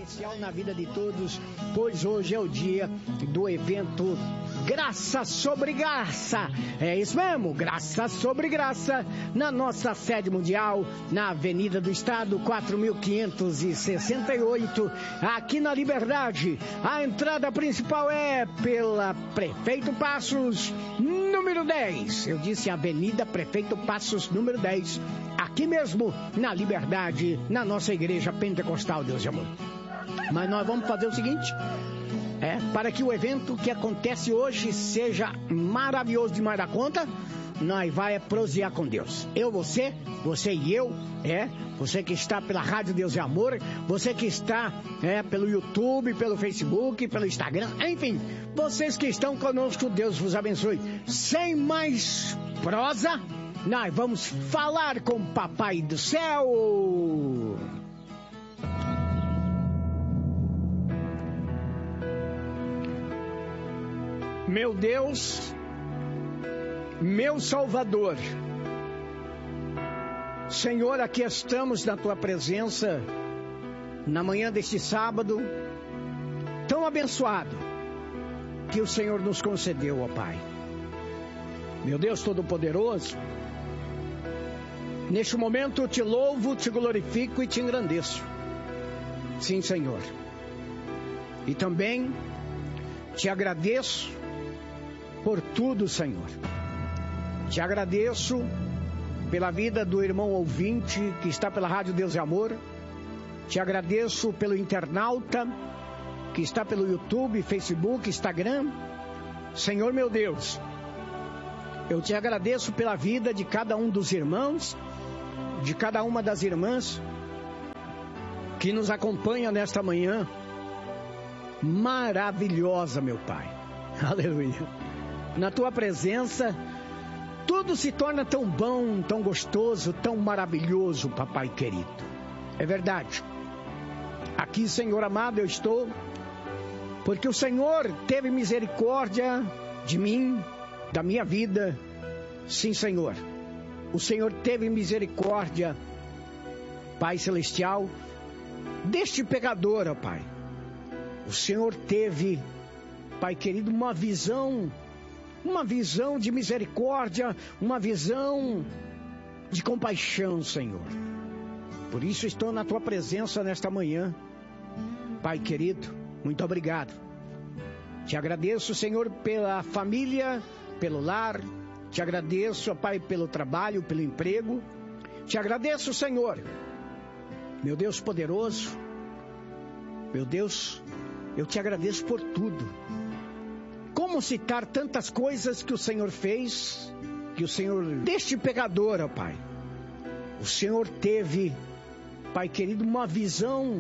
especial na vida de todos, pois hoje é o dia do evento Graça sobre Graça. É isso mesmo, graça sobre graça, na nossa sede mundial, na Avenida do Estado, 4568, aqui na Liberdade. A entrada principal é pela Prefeito Passos, número 10. Eu disse Avenida Prefeito Passos, número 10. Aqui mesmo, na Liberdade, na nossa igreja pentecostal, Deus de amor. Mas nós vamos fazer o seguinte, para que o evento que acontece hoje seja maravilhoso demais da conta, nós vai prosear com Deus. Eu, você e eu, você que está pela Rádio Deus e Amor, você que está pelo YouTube, pelo Facebook, pelo Instagram, enfim, vocês que estão conosco, Deus vos abençoe. Sem mais prosa, nós vamos falar com o Papai do Céu. Meu Deus, meu Salvador, Senhor, aqui estamos na Tua presença, na manhã deste sábado, tão abençoado, que o Senhor nos concedeu, ó Pai. Meu Deus Todo-Poderoso, neste momento eu te louvo, te glorifico e te engrandeço. Sim, Senhor. E também te agradeço por tudo, Senhor. Te agradeço pela vida do irmão ouvinte que está pela Rádio Deus e Amor. Te agradeço pelo internauta que está pelo YouTube, Facebook, Instagram. Senhor meu Deus, eu te agradeço pela vida de cada um dos irmãos, de cada uma das irmãs que nos acompanha nesta manhã maravilhosa, meu Pai. Aleluia. Na Tua presença, tudo se torna tão bom, tão gostoso, tão maravilhoso, Papai querido. É verdade. Aqui, Senhor amado, eu estou, porque o Senhor teve misericórdia de mim, da minha vida. Sim, Senhor. O Senhor teve misericórdia, Pai Celestial, deste pecador, ó Pai. O Senhor teve, Pai querido, uma visão de misericórdia, uma visão de compaixão, Senhor. Por isso estou na Tua presença nesta manhã. Pai querido, muito obrigado. Te agradeço, Senhor, pela família, pelo lar. Te agradeço, Pai, pelo trabalho, pelo emprego. Te agradeço, Senhor, meu Deus poderoso. Meu Deus, eu te agradeço por tudo. Como citar tantas coisas que o Senhor fez, que o Senhor, deste pecador, ó Pai, o Senhor teve, Pai querido, uma visão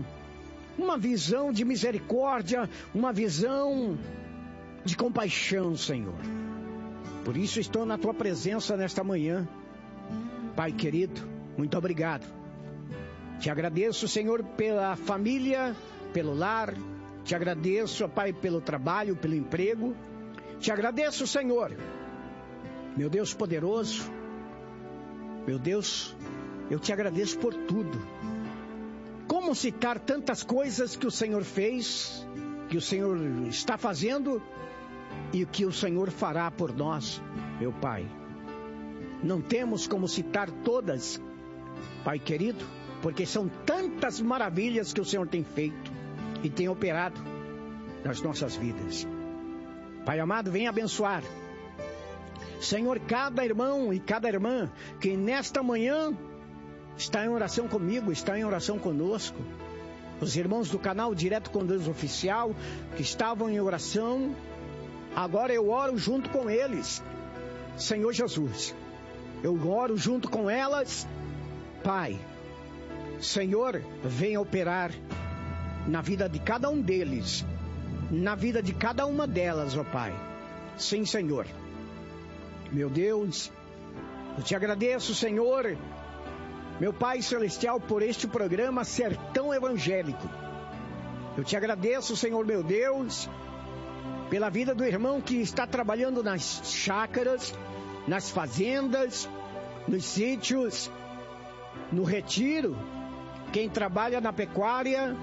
de misericórdia, uma visão de compaixão, Senhor. Por isso estou na Tua presença nesta manhã. Pai querido, muito obrigado. Te agradeço, Senhor, pela família, pelo lar. Te agradeço, ó Pai, pelo trabalho, pelo emprego. Te agradeço, Senhor, meu Deus poderoso. Meu Deus, eu te agradeço por tudo. Como citar tantas coisas que o Senhor fez, que o Senhor está fazendo e que o Senhor fará por nós, meu Pai. Não temos como citar todas, Pai querido, porque são tantas maravilhas que o Senhor tem feito e tem operado nas nossas vidas. Pai amado, vem abençoar, Senhor, cada irmão e cada irmã que nesta manhã está em oração comigo, está em oração conosco. Os irmãos do canal Direto com Deus Oficial que estavam em oração, agora eu oro junto com eles. Senhor Jesus, eu oro junto com elas. Pai, Senhor, venha operar na vida de cada um deles, na vida de cada uma delas, ó Pai. Sim, Senhor. Meu Deus, eu te agradeço, Senhor, meu Pai Celestial, por este programa Sertão Evangélico. Eu te agradeço, Senhor, meu Deus, pela vida do irmão que está trabalhando nas chácaras, nas fazendas, nos sítios, no retiro, quem trabalha na pecuária,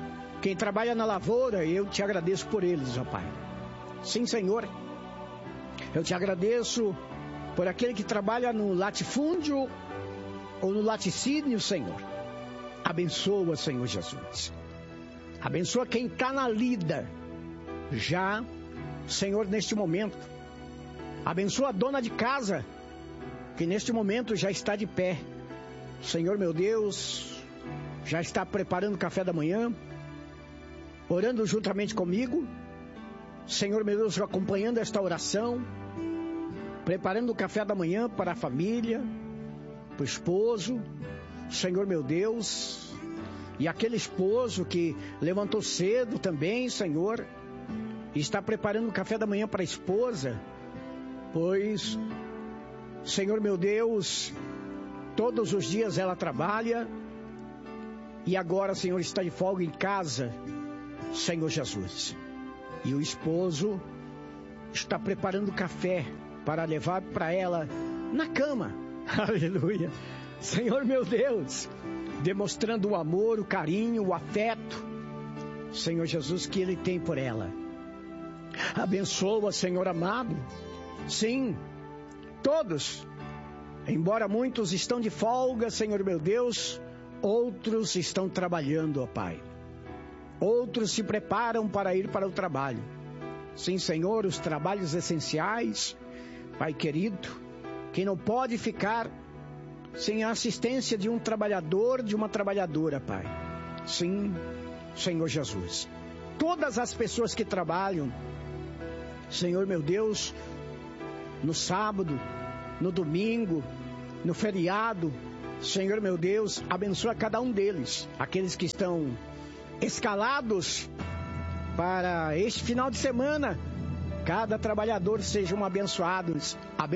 Quem trabalha na lavoura, eu te agradeço por eles, ó Pai. Sim, Senhor. Eu te agradeço por aquele que trabalha no latifúndio ou no laticínio, Senhor. Abençoa, Senhor Jesus. Abençoa quem está na lida já, Senhor, neste momento. Abençoa a dona de casa, que neste momento já está de pé. Senhor, meu Deus, já está preparando o café da manhã, orando juntamente comigo. Senhor, meu Deus, acompanhando esta oração, preparando o café da manhã para a família, para o esposo. Senhor, meu Deus, e aquele esposo que levantou cedo também, Senhor, e está preparando o café da manhã para a esposa, pois, Senhor, meu Deus, todos os dias ela trabalha, e agora, Senhor, está de folga em casa, Senhor Jesus. E o esposo está preparando o café para levar para ela na cama. Aleluia. Senhor, meu Deus, demonstrando o amor, o carinho, o afeto, Senhor Jesus, que Ele tem por ela. Abençoa, Senhor amado. Sim, todos, embora muitos estão de folga, Senhor meu Deus, outros estão trabalhando, ó Pai. Outros se preparam para ir para o trabalho. Sim, Senhor, os trabalhos essenciais, Pai querido, que não pode ficar sem a assistência de um trabalhador, de uma trabalhadora, Pai. Sim, Senhor Jesus. Todas as pessoas que trabalham, Senhor meu Deus, no sábado, no domingo, no feriado, Senhor meu Deus, abençoa cada um deles, aqueles que estão escalados para este final de semana, cada trabalhador sejam abençoadas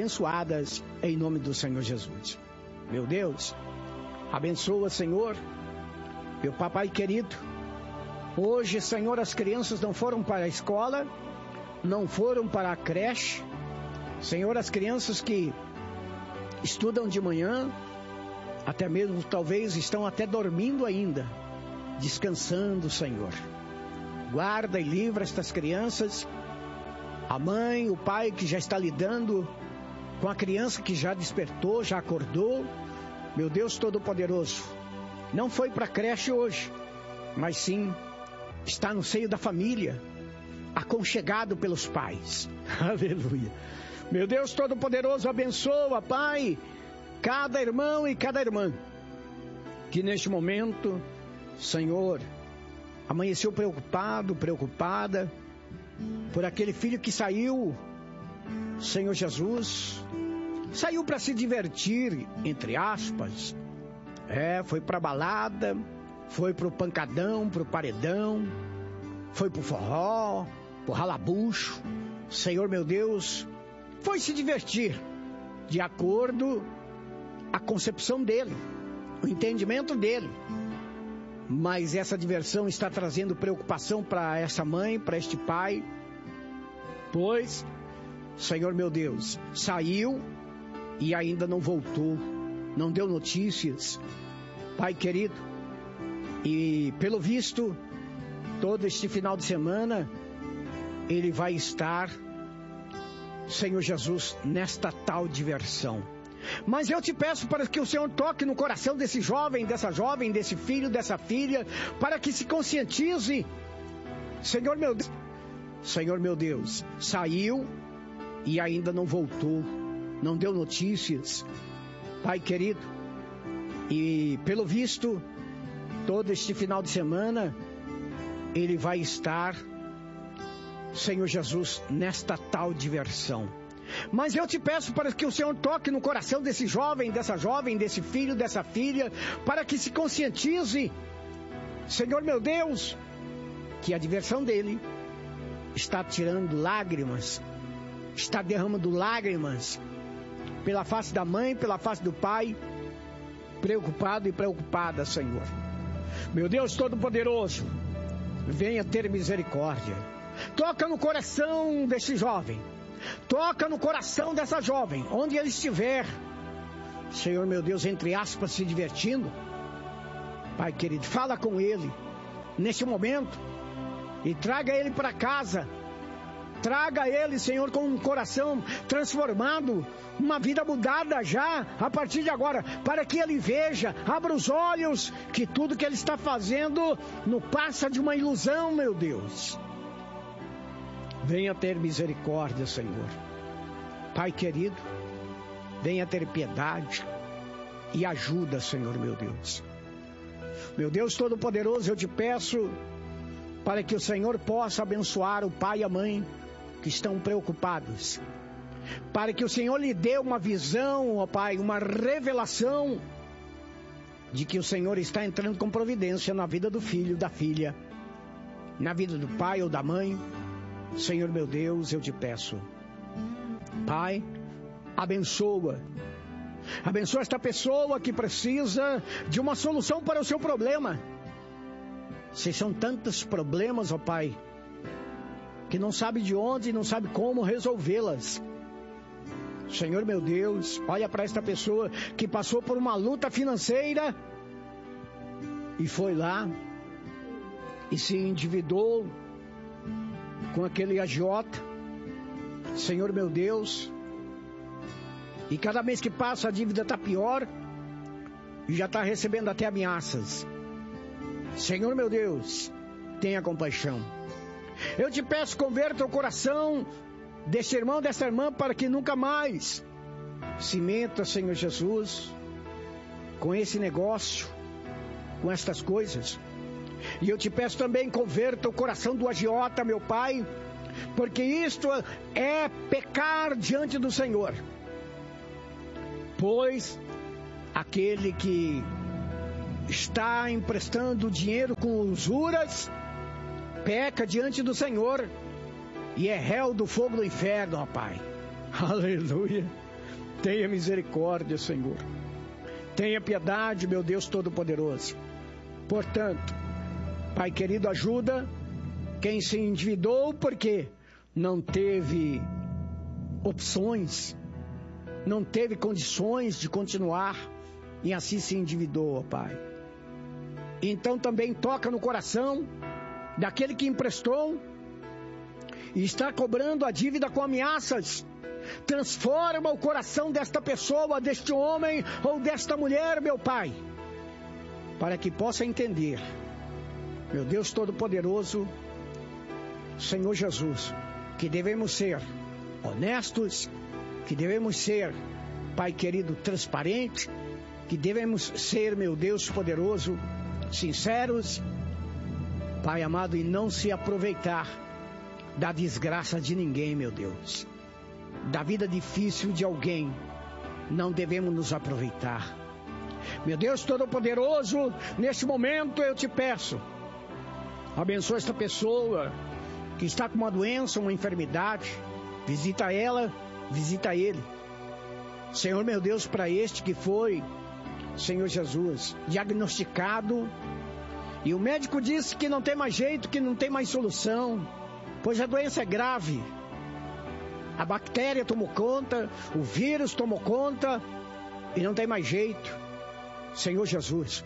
em nome do Senhor Jesus. Meu Deus, abençoa, Senhor, meu papai querido. Hoje, Senhor, as crianças não foram para a escola, não foram para a creche. Senhor, as crianças que estudam de manhã, até mesmo talvez estão até dormindo ainda, descansando, Senhor. Guarda e livra estas crianças, a mãe, o pai que já está lidando com a criança que já despertou, já acordou. Meu Deus Todo-Poderoso, não foi para a creche hoje, mas sim está no seio da família, aconchegado pelos pais. Aleluia. Meu Deus Todo-Poderoso, abençoa, Pai, cada irmão e cada irmã que neste momento, Senhor, amanheceu preocupado, preocupada por aquele filho que saiu, Senhor Jesus, saiu para se divertir, entre aspas. Foi para balada, foi para o pancadão, para o paredão, foi para o forró, para o ralabucho. Senhor meu Deus, foi se divertir de acordo a concepção dele, o entendimento dele. Mas essa diversão está trazendo preocupação para essa mãe, para este pai, pois, Senhor meu Deus, saiu e ainda não voltou, não deu notícias, Pai querido. E pelo visto, todo este final de semana, ele vai estar, Senhor Jesus, nesta tal diversão. Mas eu te peço para que o Senhor toque no coração desse jovem, dessa jovem, desse filho, dessa filha, para que se conscientize. Senhor meu Deus, saiu e ainda não voltou, não deu notícias, Pai querido. E pelo visto, todo este final de semana, ele vai estar, Senhor Jesus, nesta tal diversão. Mas eu te peço para que o Senhor toque no coração desse jovem, desse filho, dessa filha, para que se conscientize, Senhor meu Deus, que a diversão dele está tirando lágrimas, está derramando lágrimas pela face da mãe, pela face do pai, preocupado e preocupada, Senhor. Meu Deus Todo-Poderoso, venha ter misericórdia. Toca no coração desse jovem, toca no coração dessa jovem, onde ele estiver, Senhor meu Deus, entre aspas, se divertindo. Pai querido, fala com ele, neste momento e traga ele para casa. Traga ele, Senhor, com um coração transformado, uma vida mudada já, a partir de agora, para que ele veja, abra os olhos, que tudo que ele está fazendo não passa de uma ilusão, meu Deus. Venha ter misericórdia, Senhor. Pai querido, venha ter piedade e ajuda, Senhor, meu Deus. Meu Deus Todo-Poderoso, eu te peço para que o Senhor possa abençoar o pai e a mãe que estão preocupados, para que o Senhor lhe dê uma visão, ó Pai, uma revelação de que o Senhor está entrando com providência na vida do filho, da filha, na vida do pai ou da mãe. Senhor meu Deus, eu te peço, Pai, abençoa esta pessoa que precisa de uma solução para o seu problema. Se são tantos problemas, ó Pai, que não sabe de onde, não sabe como resolvê-las. Senhor meu Deus, olha para esta pessoa que passou por uma luta financeira e foi lá e se endividou com aquele agiota. Senhor meu Deus, e cada mês que passa a dívida está pior e já está recebendo até ameaças. Senhor meu Deus, tenha compaixão. Eu te peço, converta o coração deste irmão, desta irmã, para que nunca mais se meta, Senhor Jesus, com esse negócio, com estas coisas. E eu te peço também, converta o coração do agiota, meu Pai, porque isto é pecar diante do Senhor. Pois aquele que está emprestando dinheiro com usuras peca diante do Senhor e é réu do fogo do inferno, ó Pai. Aleluia. Tenha misericórdia, Senhor. Tenha piedade, meu Deus Todo-Poderoso. Portanto, Pai querido, ajuda quem se endividou porque não teve opções, não teve condições de continuar e assim se endividou, ó Pai. Então também toca no coração daquele que emprestou e está cobrando a dívida com ameaças. Transforma o coração desta pessoa, deste homem ou desta mulher, meu Pai, para que possa entender, meu Deus Todo-Poderoso, Senhor Jesus, que devemos ser honestos, que devemos ser, Pai querido, transparente, que devemos ser, meu Deus Poderoso, sinceros, Pai amado, e não se aproveitar da desgraça de ninguém, meu Deus. Da vida difícil de alguém, não devemos nos aproveitar. Meu Deus Todo-Poderoso, neste momento eu te peço, abençoa esta pessoa que está com uma doença, uma enfermidade, visita ela, visita ele. Senhor meu Deus, para este que foi, Senhor Jesus, diagnosticado, e o médico disse que não tem mais jeito, que não tem mais solução, pois a doença é grave. A bactéria tomou conta, o vírus tomou conta, e não tem mais jeito. Senhor Jesus,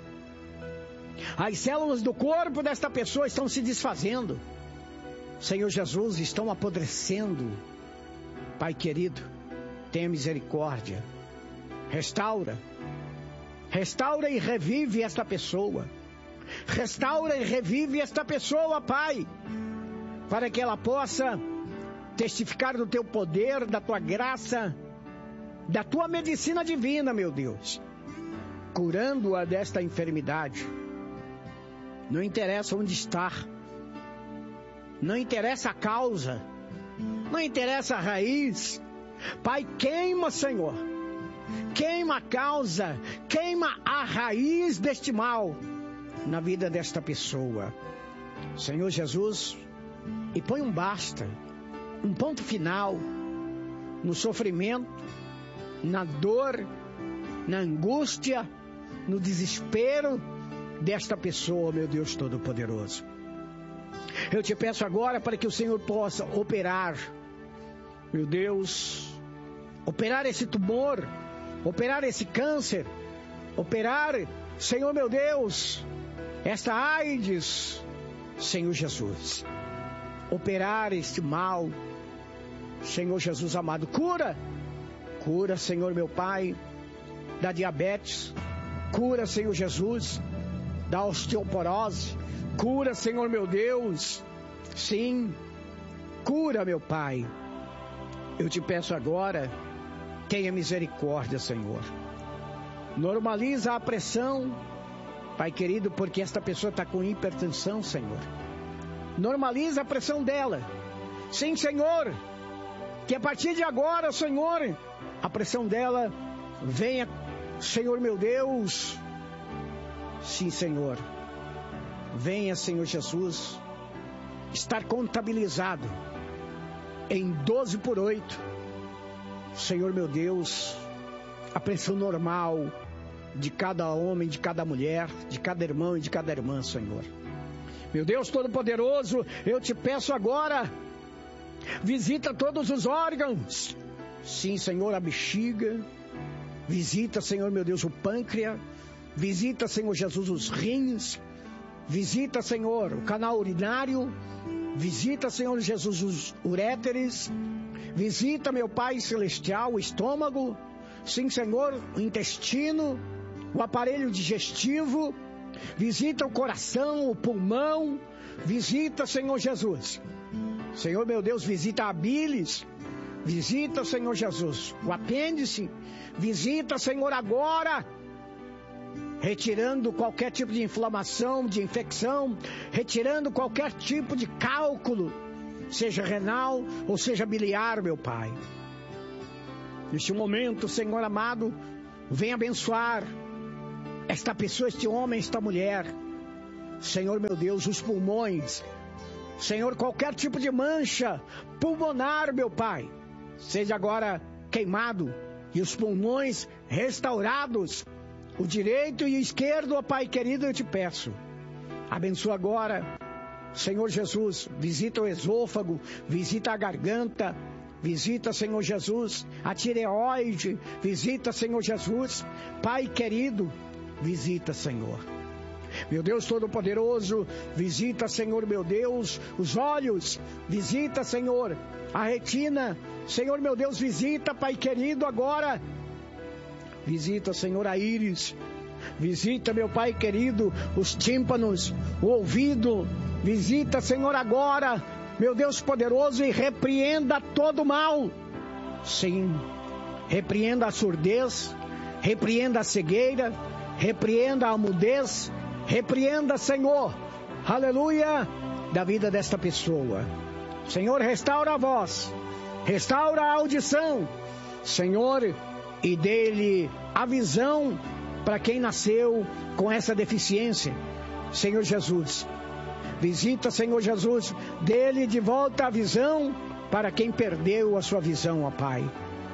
as células do corpo desta pessoa estão se desfazendo. Senhor Jesus, estão apodrecendo. Pai querido, tenha misericórdia. Restaura e revive esta pessoa. Restaura e revive esta pessoa, Pai, para que ela possa testificar do teu poder, da tua graça, da tua medicina divina, meu Deus, curando-a desta enfermidade. Não interessa onde está, não interessa a causa, não interessa a raiz. Pai, queima, Senhor, queima a causa, queima a raiz deste mal na vida desta pessoa, Senhor Jesus, e põe um basta, um ponto final no sofrimento, na dor, na angústia, no desespero desta pessoa, meu Deus Todo-Poderoso. Eu te peço agora para que o Senhor possa operar, meu Deus, operar esse tumor, operar esse câncer, operar, Senhor meu Deus, esta AIDS, Senhor Jesus, operar este mal, Senhor Jesus amado, cura, Senhor meu Pai, da diabetes, cura, Senhor Jesus, da osteoporose, cura, Senhor meu Deus, sim, cura, meu Pai. Eu te peço agora, tenha misericórdia, Senhor. Normaliza a pressão, Pai querido, porque esta pessoa está com hipertensão, Senhor. Normaliza a pressão dela. Sim, Senhor, que a partir de agora, Senhor, a pressão dela venha, Senhor meu Deus. Sim, Senhor. Venha, Senhor Jesus, estar contabilizado em 12/8, Senhor meu Deus, a pressão normal de cada homem, de cada mulher, de cada irmão e de cada irmã, Senhor. Meu Deus Todo-Poderoso, eu te peço agora, visita todos os órgãos. Sim, Senhor, a bexiga, visita, Senhor meu Deus, o pâncreas, visita, Senhor Jesus, os rins, visita, Senhor, o canal urinário, visita, Senhor Jesus, os uréteres, visita, meu Pai Celestial, o estômago, sim, Senhor, o intestino, o aparelho digestivo, visita o coração, o pulmão, visita, Senhor Jesus. Senhor meu Deus, visita a bilis, visita, Senhor Jesus, o apêndice, visita, Senhor, agora, retirando qualquer tipo de inflamação, de infecção, retirando qualquer tipo de cálculo, seja renal ou seja biliar, meu Pai. Neste momento, Senhor amado, vem abençoar esta pessoa, este homem, esta mulher. Senhor meu Deus, os pulmões, Senhor, qualquer tipo de mancha pulmonar, meu Pai, seja agora queimado e os pulmões restaurados, o direito e o esquerdo, ó Pai querido, eu te peço, abençoa agora, Senhor Jesus, visita o esôfago, visita a garganta, visita, Senhor Jesus, a tireoide, visita, Senhor Jesus, Pai querido, visita, Senhor. Meu Deus Todo-Poderoso, visita, Senhor meu Deus, os olhos, visita, Senhor, a retina, Senhor meu Deus, visita, Pai querido, agora, visita, Senhor, a íris, visita, meu Pai querido, os tímpanos, o ouvido, visita, Senhor, agora, meu Deus poderoso, e repreenda todo mal, sim, repreenda a surdez, repreenda a cegueira, repreenda a mudez, repreenda, Senhor, aleluia, da vida desta pessoa. Senhor, restaura a voz, restaura a audição, Senhor, e dê-lhe a visão para quem nasceu com essa deficiência. Senhor Jesus, visita, Senhor Jesus, dê-lhe de volta a visão para quem perdeu a sua visão, ó Pai.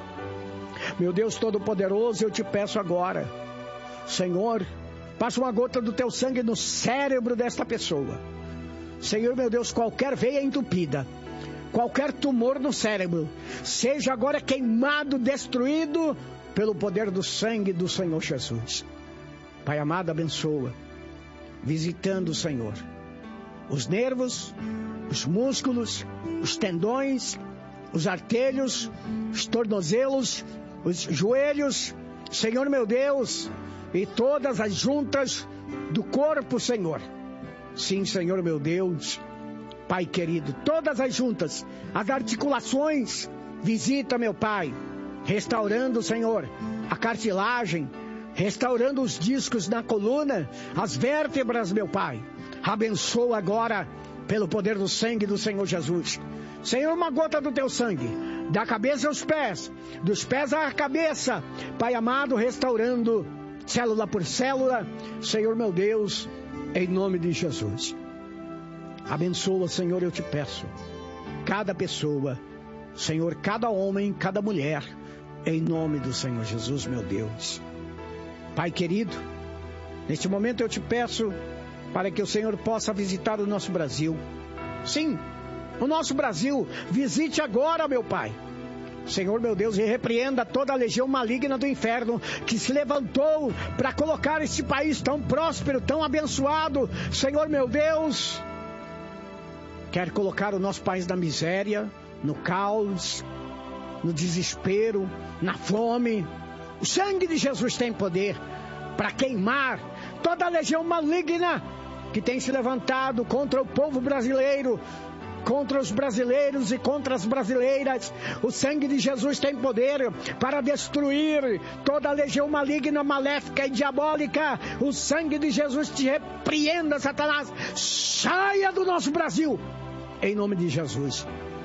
Meu Deus Todo-Poderoso, eu te peço agora, Senhor, passa uma gota do teu sangue no cérebro desta pessoa. Senhor meu Deus, qualquer veia entupida, qualquer tumor no cérebro, seja agora queimado, destruído pelo poder do sangue do Senhor Jesus. Pai amado, abençoa, visitando, Senhor, os nervos, os músculos, os tendões, os artérios, os tornozelos, os joelhos, Senhor meu Deus, e todas as juntas do corpo, Senhor. Sim, Senhor meu Deus, Pai querido, todas as juntas, as articulações, visita, meu Pai, restaurando, Senhor, a cartilagem, restaurando os discos na coluna, as vértebras, meu Pai. Abençoa agora, pelo poder do sangue do Senhor Jesus. Senhor, uma gota do teu sangue, da cabeça aos pés, dos pés à cabeça, Pai amado, restaurando célula por célula, Senhor meu Deus, em nome de Jesus. Abençoa, Senhor, eu te peço, cada pessoa, Senhor, cada homem, cada mulher, em nome do Senhor Jesus, meu Deus. Pai querido, neste momento eu te peço para que o Senhor possa visitar o nosso Brasil. Sim, o nosso Brasil, visite agora, meu Pai. Senhor meu Deus, e repreenda toda a legião maligna do inferno que se levantou para colocar este país tão próspero, tão abençoado, Senhor meu Deus, quer colocar o nosso país na miséria, no caos, no desespero, na fome. O sangue de Jesus tem poder para queimar toda a legião maligna que tem se levantado contra o povo brasileiro, contra os brasileiros e contra as brasileiras. O sangue de Jesus tem poder para destruir toda a legião maligna, maléfica e diabólica. O sangue de Jesus te repreenda, Satanás. Saia do nosso Brasil, em nome de Jesus.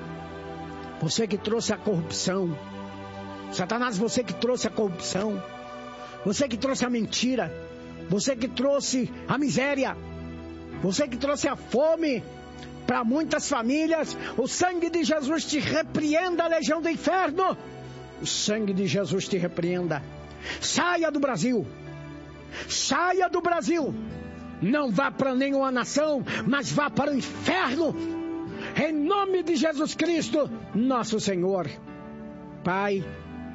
Você que trouxe a corrupção, Satanás, você que trouxe a corrupção, você que trouxe a mentira, você que trouxe a miséria, você que trouxe a fome para muitas famílias, o sangue de Jesus te repreenda, a legião do inferno. O sangue de Jesus te repreenda. Saia do Brasil. Saia do Brasil. Não vá para nenhuma nação, mas vá para o inferno. Em nome de Jesus Cristo, nosso Senhor. Pai,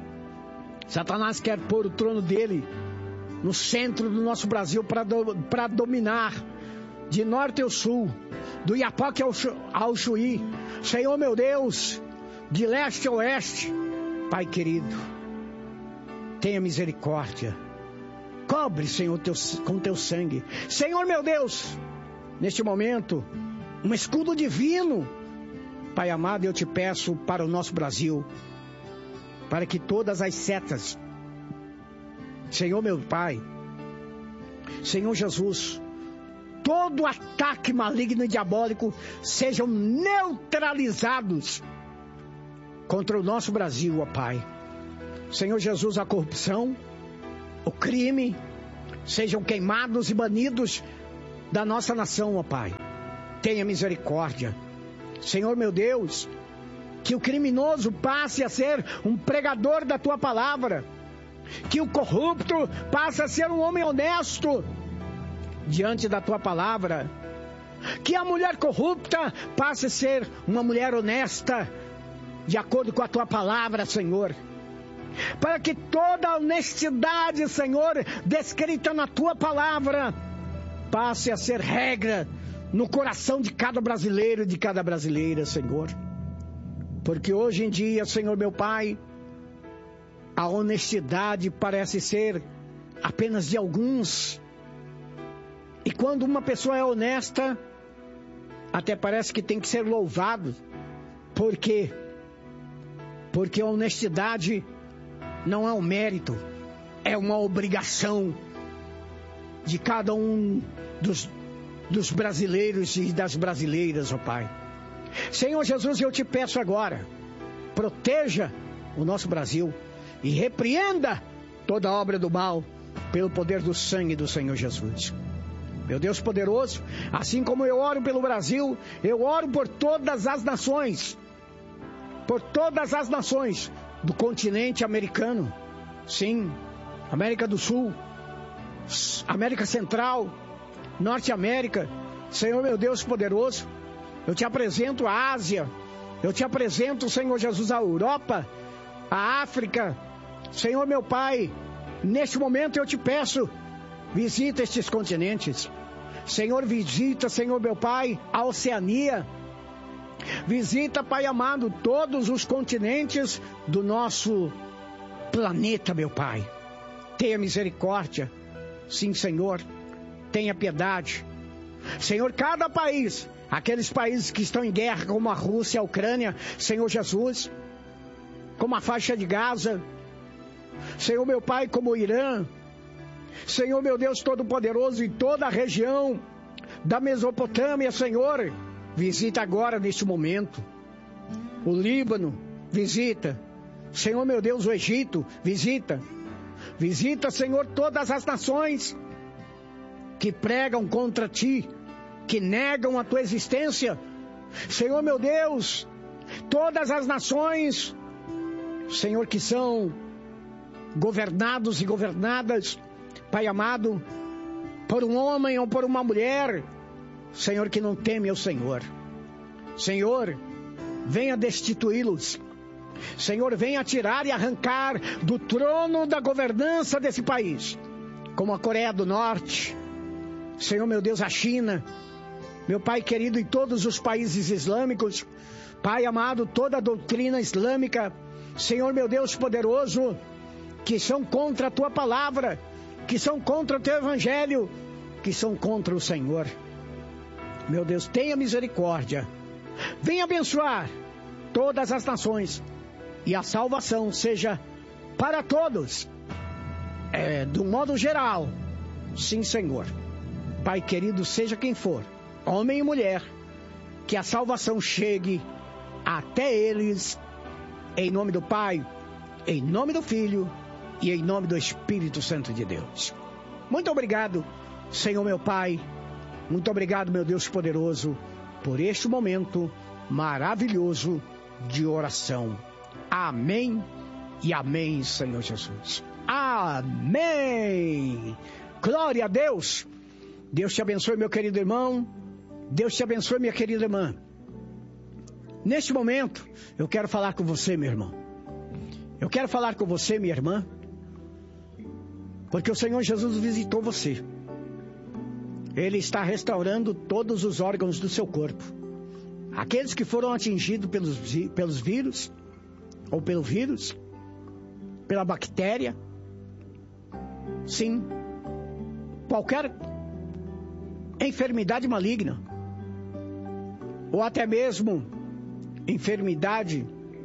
Satanás quer pôr o trono dele no centro do nosso Brasil para dominar de norte ao sul, do Iapoque ao Chuí, Senhor meu Deus, de leste a oeste. Pai querido, tenha misericórdia, cobre, Senhor, com teu sangue. Senhor meu Deus, neste momento, um escudo divino, Pai amado, eu te peço para o nosso Brasil, para que todas as setas, Senhor meu Pai, Senhor Jesus, todo ataque maligno e diabólico sejam neutralizados contra o nosso Brasil, ó Pai. Senhor Jesus, a corrupção, o crime, sejam queimados e banidos da nossa nação, ó Pai. Tenha misericórdia. Senhor meu Deus, que o criminoso passe a ser um pregador da Tua palavra, que o corrupto passe a ser um homem honesto diante da Tua palavra, que a mulher corrupta passe a ser uma mulher honesta de acordo com a Tua palavra, Senhor, para que toda a honestidade, Senhor, descrita na Tua palavra, passe a ser regra no coração de cada brasileiro e de cada brasileira, Senhor. Porque hoje em dia, Senhor meu Pai, a honestidade parece ser apenas de alguns. E quando uma pessoa é honesta, até parece que tem que ser louvado. Por quê? Porque a honestidade não é um mérito, é uma obrigação de cada um dos brasileiros e das brasileiras, ó Pai. Senhor Jesus, eu te peço agora, proteja o nosso Brasil e repreenda toda obra do mal pelo poder do sangue do Senhor Jesus. Meu Deus poderoso, assim como eu oro pelo Brasil, eu oro por todas as nações do continente americano, sim, América do Sul, América Central, Norte América. Senhor meu Deus poderoso, eu te apresento a Ásia, eu te apresento, Senhor Jesus, a Europa, a África. Senhor meu Pai, neste momento eu te peço, visita estes continentes. Senhor, visita, Senhor meu Pai, a Oceania. Visita, Pai amado, todos os continentes do nosso planeta, meu Pai. Tenha misericórdia. Sim, Senhor, tenha piedade. Senhor, cada país, aqueles países que estão em guerra, como a Rússia, a Ucrânia, Senhor Jesus, como a faixa de Gaza, Senhor meu Pai, como o Irã, Senhor meu Deus Todo-Poderoso, em toda a região da Mesopotâmia, Senhor, visita agora neste momento. O Líbano, visita. Senhor meu Deus, o Egito, visita. Visita, Senhor, todas as nações que pregam contra Ti, que negam a Tua existência. Senhor meu Deus, todas as nações, Senhor, que são governados e governadas, Pai amado, por um homem ou por uma mulher, Senhor, que não teme ao Senhor. Senhor, venha destituí-los. Senhor, venha tirar e arrancar do trono da governança desse país, como a Coreia do Norte, Senhor meu Deus, a China, meu Pai querido, em todos os países islâmicos, Pai amado, toda a doutrina islâmica, Senhor meu Deus poderoso, que são contra a Tua palavra, que são contra o Teu Evangelho, que são contra o Senhor. Meu Deus, tenha misericórdia. Venha abençoar todas as nações e a salvação seja para todos, do modo geral. Sim, Senhor. Pai querido, seja quem for, homem e mulher, que a salvação chegue até eles, em nome do Pai, em nome do Filho e em nome do Espírito Santo de Deus. Muito obrigado, Senhor meu Pai, muito obrigado, meu Deus poderoso, por este momento maravilhoso de oração. Amém e amém, Senhor Jesus. Amém. Glória a Deus. Deus te abençoe, meu querido irmão. Deus te abençoe, minha querida irmã. Neste momento, eu quero falar com você, meu irmão. Eu quero falar com você, minha irmã, porque o Senhor Jesus visitou você. Ele está restaurando todos os órgãos do seu corpo. Aqueles que foram atingidos pelos vírus, ou pelo vírus, pela bactéria, sim, qualquer enfermidade maligna, ou até mesmo enfermidade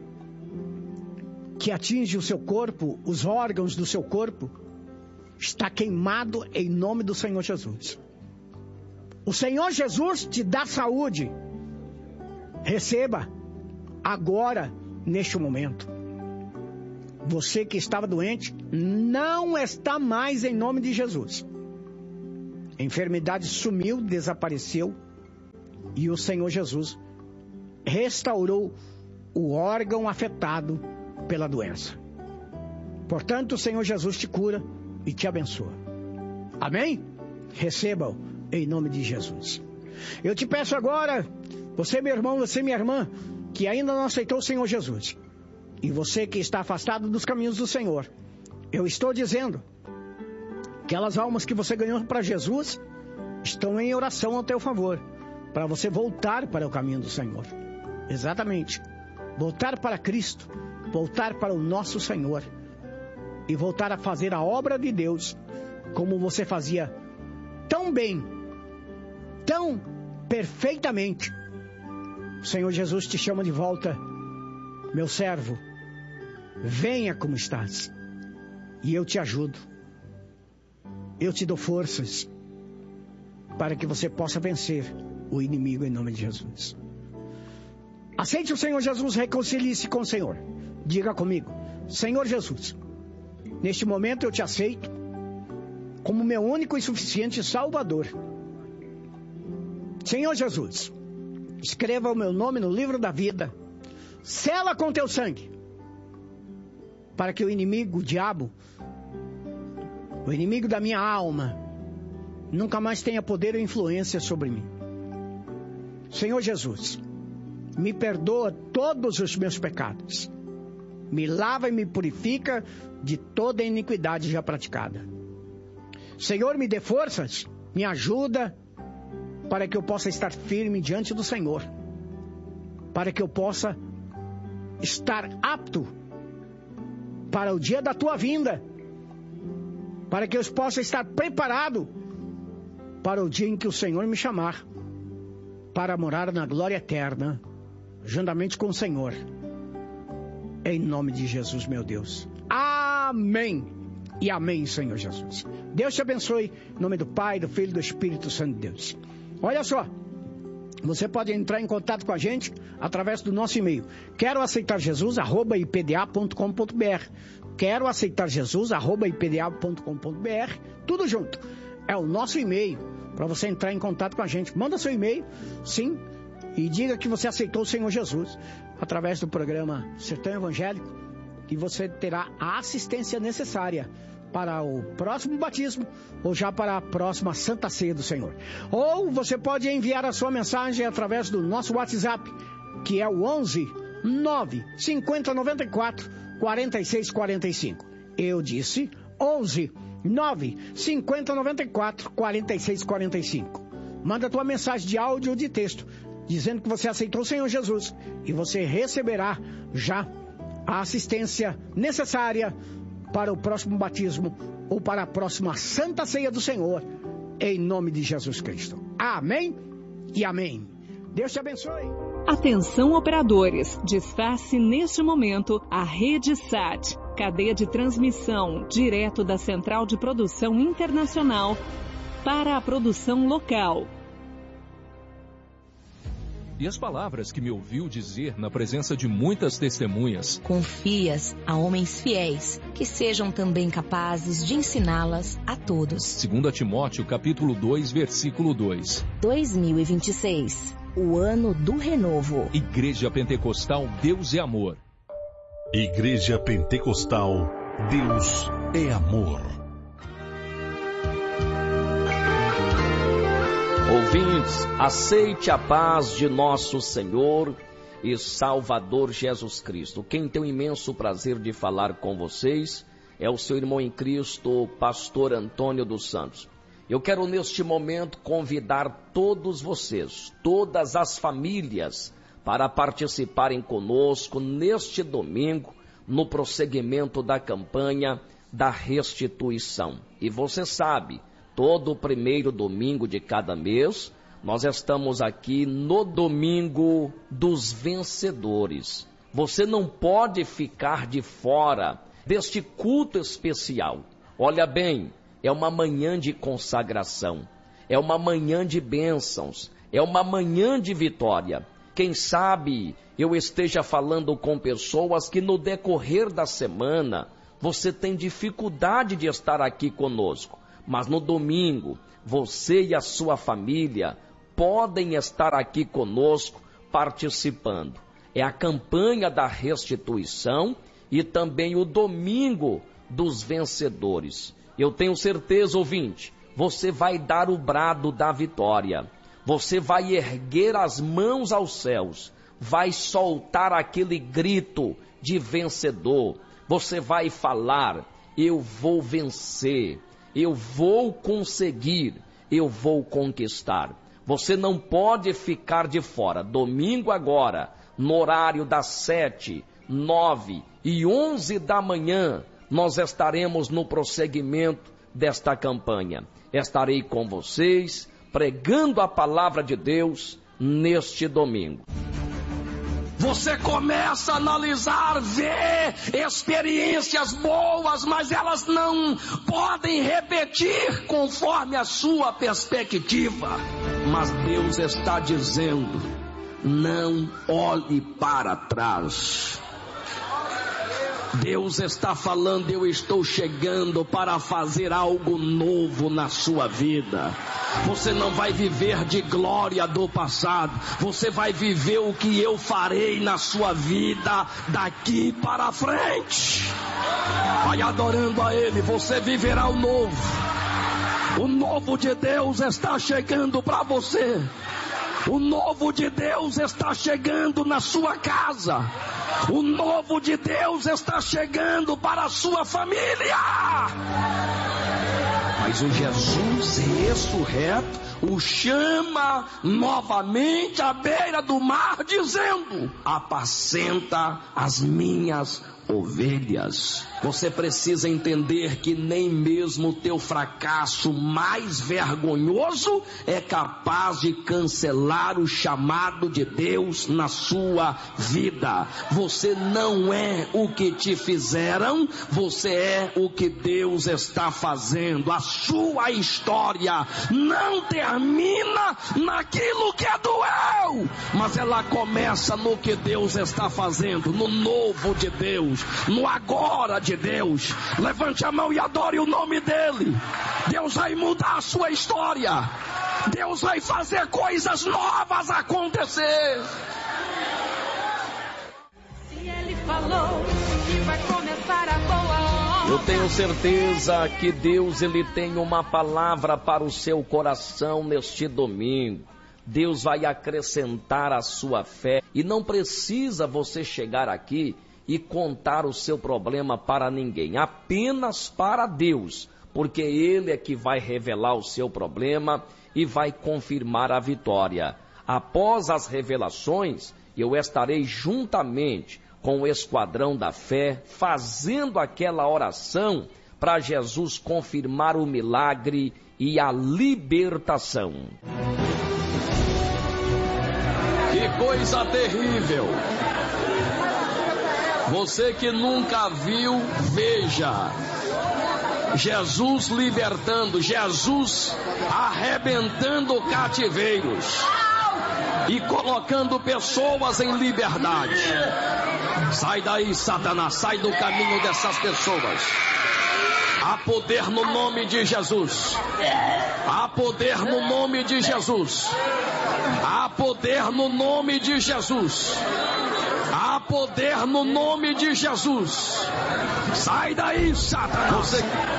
que atinge o seu corpo, os órgãos do seu corpo, está queimado em nome do Senhor Jesus. O Senhor Jesus te dá saúde. Receba agora, neste momento. Você que estava doente, não está mais em nome de Jesus. A enfermidade sumiu, desapareceu, e o Senhor Jesus restaurou o órgão afetado pela doença. Portanto, o Senhor Jesus te cura e te abençoa. Amém? Receba-o em nome de Jesus. Eu te peço agora, você meu irmão, você minha irmã, que ainda não aceitou o Senhor Jesus, e você que está afastado dos caminhos do Senhor, eu estou dizendo, aquelas almas que você ganhou para Jesus, estão em oração ao teu favor, para você voltar para o caminho do Senhor. Exatamente. Voltar para Cristo, voltar para o nosso Senhor, e voltar a fazer a obra de Deus, como você fazia tão bem, tão perfeitamente. O Senhor Jesus te chama de volta, meu servo, venha como estás, e eu te ajudo, eu te dou forças, para que você possa vencer o inimigo em nome de Jesus. Aceite o Senhor Jesus, reconcilie-se com o Senhor. Diga comigo: Senhor Jesus, neste momento eu te aceito como meu único e suficiente Salvador. Senhor Jesus, escreva o meu nome no livro da vida, sela com teu sangue, para que o inimigo, o diabo, o inimigo da minha alma, nunca mais tenha poder ou influência sobre mim. Senhor Jesus, me perdoa todos os meus pecados, me lava e me purifica de toda a iniquidade já praticada. Senhor, me dê forças, me ajuda, para que eu possa estar firme diante do Senhor, para que eu possa estar apto para o dia da tua vinda, para que eu possa estar preparado para o dia em que o Senhor me chamar, para morar na glória eterna, juntamente com o Senhor, em nome de Jesus, meu Deus. Amém e amém, Senhor Jesus. Deus te abençoe, em nome do Pai, do Filho e do Espírito Santo de Deus. Olha só, você pode entrar em contato com a gente através do nosso e-mail. Quero aceitar Jesus, @ipda.com.br. Quero aceitar Jesus, @ipda.com.br. Tudo junto. É o nosso e-mail para você entrar em contato com a gente. Manda seu e-mail, sim, e diga que você aceitou o Senhor Jesus através do programa Sertão Evangélico, e você terá a assistência necessária para o próximo batismo ou já para a próxima Santa Ceia do Senhor. Ou você pode enviar a sua mensagem através do nosso WhatsApp, que é o 11 9 50 94 46 45. Eu disse 11 9 50 94 46 45. manda tua mensagem de áudio ou de texto, dizendo que você aceitou o Senhor Jesus, e você receberá já a assistência necessária para o próximo batismo ou para a próxima Santa Ceia do Senhor, em nome de Jesus Cristo. Amém e amém. Deus te abençoe. Atenção, operadores, desface neste momento a Rede SAT, cadeia de transmissão direto da Central de Produção Internacional para a produção local. E as palavras que me ouviu dizer na presença de muitas testemunhas. Confias a homens fiéis, que sejam também capazes de ensiná-las a todos. 2 Timóteo, capítulo 2, versículo 2. 2026, o ano do renovo. Igreja Pentecostal Deus é Amor. Igreja Pentecostal Deus é Amor. Ouvintes, aceite a paz de nosso Senhor e Salvador Jesus Cristo. Quem tem o imenso prazer de falar com vocês é o seu irmão em Cristo, pastor Antônio dos Santos. Eu quero neste momento convidar todos vocês, todas as famílias, para participarem conosco neste domingo, no prosseguimento da campanha da restituição. E você sabe, todo o primeiro domingo de cada mês, nós estamos aqui no domingo dos vencedores. Você não pode ficar de fora deste culto especial. Olha bem, é uma manhã de consagração, é uma manhã de bênçãos, é uma manhã de vitória. Quem sabe eu esteja falando com pessoas que no decorrer da semana você tem dificuldade de estar aqui conosco. Mas no domingo, você e a sua família podem estar aqui conosco participando. É a campanha da restituição e também o domingo dos vencedores. Eu tenho certeza, ouvinte, você vai dar o brado da vitória. Você vai erguer as mãos aos céus, vai soltar aquele grito de vencedor. Você vai falar: eu vou vencer. Eu vou conseguir, eu vou conquistar. Você não pode ficar de fora. Domingo agora, no horário das 7, 9 e 11 da manhã, nós estaremos no prosseguimento desta campanha. Estarei com vocês, pregando a palavra de Deus neste domingo. Você começa a analisar, ver experiências boas, mas elas não podem repetir conforme a sua perspectiva. Mas Deus está dizendo: não olhe para trás. Deus está falando: eu estou chegando para fazer algo novo na sua vida. Você não vai viver de glória do passado. Você vai viver o que eu farei na sua vida daqui para frente. Vai adorando a Ele, você viverá o novo. O novo de Deus está chegando para você. O novo de Deus está chegando na sua casa. O novo de Deus está chegando para a sua família. Mas o Jesus ressurreto o chama novamente à beira do mar, dizendo: apacenta as minhas ovelhas. Você precisa entender que nem mesmo o teu fracasso mais vergonhoso é capaz de cancelar o chamado de Deus na sua vida. Você não é o que te fizeram, você é o que Deus está fazendo. A sua história não termina naquilo que doeu, mas ela começa no que Deus está fazendo, no novo de Deus, no agora de Deus. Levante a mão e adore o nome dele. Deus vai mudar a sua história. Deus vai fazer coisas novas acontecer. Se ele falou que vai começar a boa obra, eu tenho certeza que Deus ele tem uma palavra para o seu coração neste domingo. Deus vai acrescentar a sua fé e não precisa você chegar aqui e contar o seu problema para ninguém, apenas para Deus, porque Ele é que vai revelar o seu problema e vai confirmar a vitória. Após as revelações, eu estarei juntamente com o esquadrão da fé, fazendo aquela oração para Jesus confirmar o milagre e a libertação. Que coisa terrível! Você que nunca viu, veja. Jesus libertando, Jesus arrebentando cativeiros e colocando pessoas em liberdade. Sai daí, Satanás, sai do caminho dessas pessoas. Há poder no nome de Jesus. Há poder no nome de Jesus. Há poder no nome de Jesus. Há poder no nome de Jesus. Sai daí, Satanás.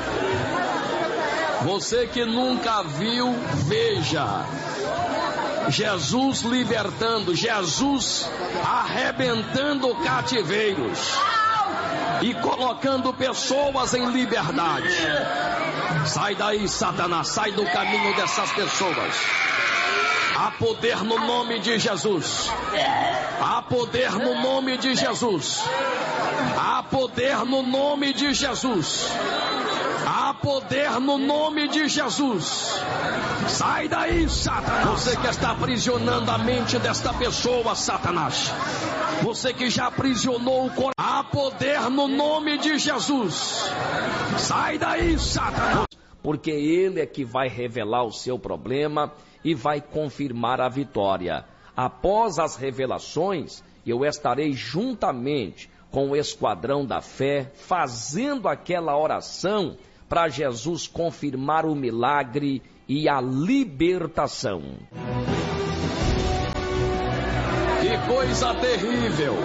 Você que nunca viu, veja. Jesus libertando, Jesus arrebentando cativeiros e colocando pessoas em liberdade. Sai daí, Satanás, sai do caminho dessas pessoas. Há poder no nome de Jesus. Há poder no nome de Jesus. Há poder no nome de Jesus. Há poder no nome de Jesus. Sai daí, Satanás. Você que está aprisionando a mente desta pessoa, Satanás. Você que já aprisionou o coração. Há poder no nome de Jesus. Sai daí, Satanás. Porque ele é que vai revelar o seu problema e vai confirmar a vitória. Após as revelações, eu estarei juntamente com o esquadrão da fé, fazendo aquela oração para Jesus confirmar o milagre e a libertação. Que coisa terrível!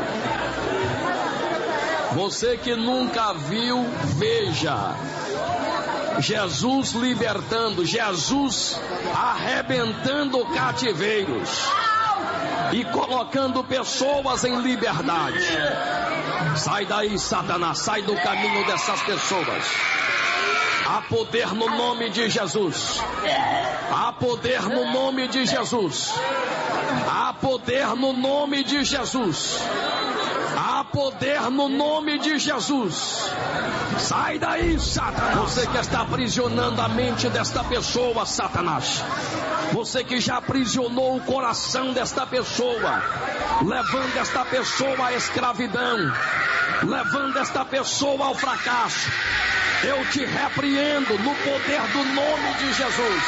Você que nunca viu, veja. Jesus libertando, Jesus arrebentando cativeiros e colocando pessoas em liberdade. Sai daí, Satanás, sai do caminho dessas pessoas. Há poder no nome de Jesus. Há poder no nome de Jesus. Há poder no nome de Jesus. Há poder no nome de Jesus. Sai daí, Satanás. Você que está aprisionando a mente desta pessoa, Satanás. Você que já aprisionou o coração desta pessoa, levando esta pessoa à escravidão, levando esta pessoa ao fracasso. Eu te repreendo no poder do nome de Jesus.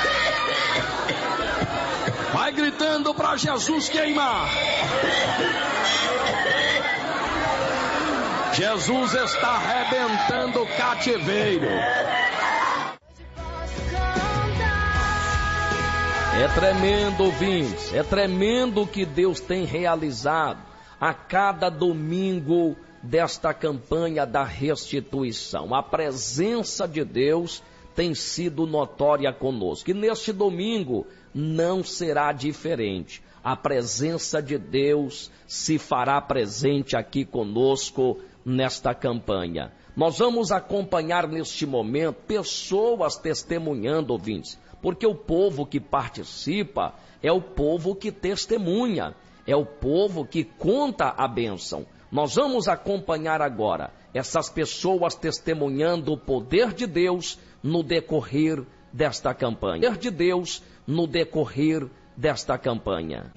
Vai gritando para Jesus queimar. Jesus está arrebentando o cativeiro. É tremendo, ouvintes, é tremendo o que Deus tem realizado a cada domingo desta campanha da restituição. A presença de Deus tem sido notória conosco. E neste domingo não será diferente. A presença de Deus se fará presente aqui conosco nesta campanha. Nós vamos acompanhar neste momento pessoas testemunhando, ouvintes, porque o povo que participa é o povo que testemunha, é o povo que conta a bênção. Nós vamos acompanhar agora essas pessoas testemunhando o poder de Deus no decorrer desta campanha. O poder de Deus no decorrer desta campanha.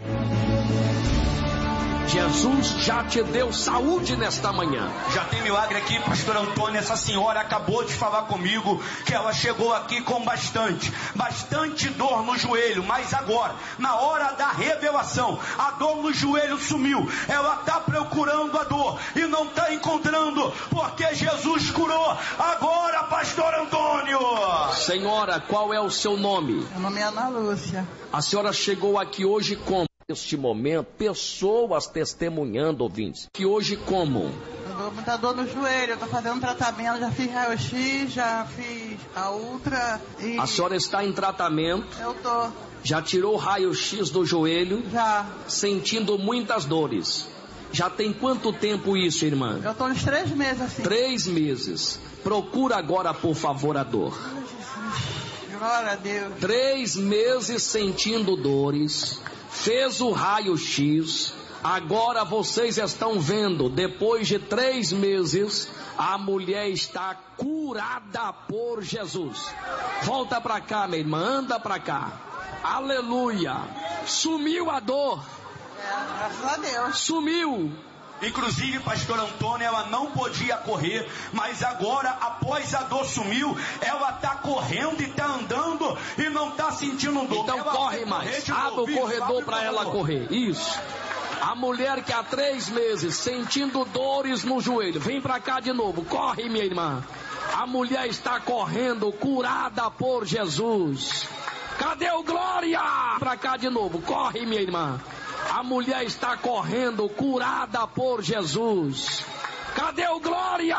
Jesus já te deu saúde nesta manhã. Já tem milagre aqui, pastor Antônio. Essa senhora acabou de falar comigo que ela chegou aqui com bastante dor no joelho. Mas agora, na hora da revelação, a dor no joelho sumiu. Ela está procurando a dor e não está encontrando, porque Jesus curou. Agora, pastor Antônio. Senhora, qual é o seu nome? Meu nome é Ana Lúcia. A senhora chegou aqui hoje como? Neste momento, pessoas testemunhando, ouvintes, que hoje como? Eu dou muita dor no joelho, eu tô fazendo tratamento, já fiz raio-x, já fiz a ultra e... A senhora está em tratamento? Eu tô. Já tirou o raio-x do joelho? Já. Sentindo muitas dores. Já tem quanto tempo isso, irmã? Eu tô uns 3 meses assim. 3 meses. Procura agora, por favor, a dor. Glória a Deus. 3 meses sentindo dores, fez o raio-x, agora vocês estão vendo, depois de 3 meses, a mulher está curada por Jesus. Volta para cá, minha irmã, anda para cá. Aleluia. Sumiu a dor. Graças a Deus. Sumiu. Inclusive, pastor Antônio, ela não podia correr, mas agora, após a dor sumiu, ela está correndo e está andando e não está sentindo dor. Então ela corre mais, abre o corredor para ela correr, isso. A mulher que há 3 meses sentindo dores no joelho, vem para cá de novo, corre, minha irmã. A mulher está correndo, curada por Jesus. Cadê o glória? Para cá de novo, corre, minha irmã. A mulher está correndo, curada por Jesus. Cadê o glória?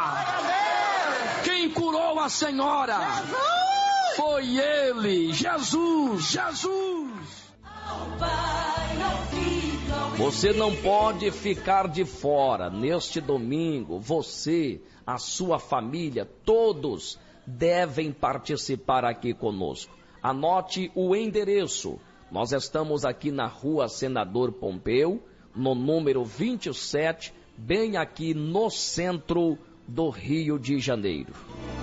Quem curou a senhora? Jesus! Foi ele, Jesus, Jesus. Você não pode ficar de fora. Neste domingo, você, a sua família, todos devem participar aqui conosco. Anote o endereço. Nós estamos aqui na Rua Senador Pompeu, no número 27, bem aqui no centro do Rio de Janeiro.